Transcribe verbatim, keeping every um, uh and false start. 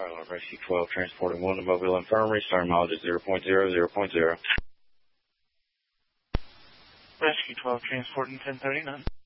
Pilot Rescue twelve transporting one to Mobile Infirmary, starting mileage at zero point zero zero point zero. Rescue twelve transporting ten thirty-nine.